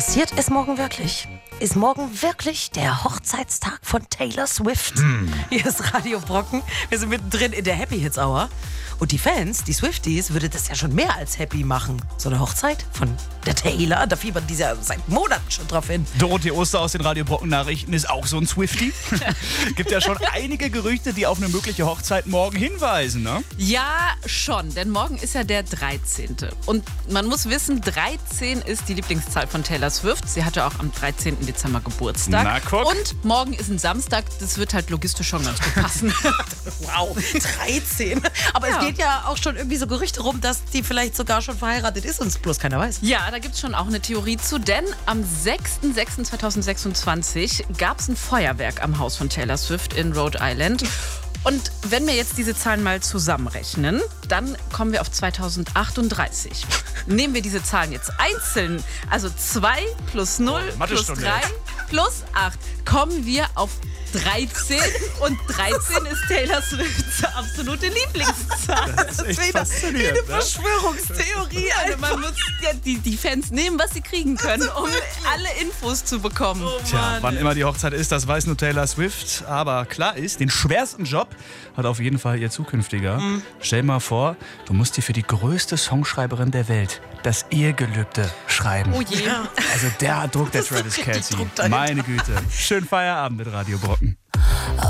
Passiert es morgen wirklich? Ist morgen wirklich der Hochzeitstag von Taylor Swift? Hier ist Radio Brocken. Wir sind mittendrin in der Happy Hits Hour. Und die Fans, die Swifties, würde das ja schon mehr als happy machen. So eine Hochzeit von der Taylor, da fiebern die ja seit Monaten schon drauf hin. Dorothee Oster aus den Radio Brocken Nachrichten ist auch so ein Swiftie. Gibt ja schon einige Gerüchte, die auf eine mögliche Hochzeit morgen hinweisen, ne? Ja, schon, denn morgen ist ja der 13. Und man muss wissen, 13 ist die Lieblingszahl von Taylor Swift. Sie hatte auch am 13. Dezember Geburtstag. Na, guck. Und morgen ist ein Samstag, das wird halt logistisch schon ganz gut passen. Wow, 13. Aber Ja. es geht ja auch schon irgendwie so Gerüchte rum, dass die vielleicht sogar schon verheiratet ist und es bloß keiner weiß. Ja, da gibt es schon auch eine Theorie zu, denn am 6.6.2026 gab es ein Feuerwerk am Haus von Taylor Swift in Rhode Island. Und wenn wir jetzt diese Zahlen mal zusammenrechnen, dann kommen wir auf 2038. Nehmen wir diese Zahlen jetzt einzeln, also 2 plus 0 plus Mathestunde 3 plus 8, kommen wir auf 13 und 13 ist Taylor Swifts absolute Lieblingszahl. Das ist echt faszinierend, ne? Verschwörungstheorie. Also man muss ja die Fans nehmen, was sie kriegen können, um alle Infos zu bekommen. Tja, wann immer die Hochzeit ist, das weiß nur Taylor Swift. Aber klar ist, den schwersten Job hat auf jeden Fall ihr Zukünftiger. Stell mal vor, du musst dir für die größte Songschreiberin der Welt das Ehegelübde schreiben. Oh je. Also der Druck, der Travis richtig Kelce. Druck dahinter. Meine Güte. Schönen Feierabend mit Radio Brocken.